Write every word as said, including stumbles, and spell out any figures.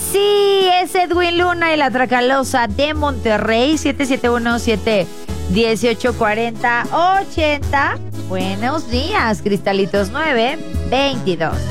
Sí, es Edwin Luna y la Tracalosa de Monterrey. siete siete uno, siete uno ocho, cuatro cero, ochenta. Buenos días, Cristalitos nueve veintidós.